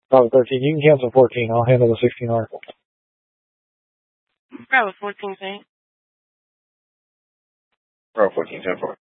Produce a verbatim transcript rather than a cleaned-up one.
Bravo thirteen, you can cancel fourteen. I'll handle the sixteen R. Bravo fourteen, Saint. Bravo fourteen, ten four.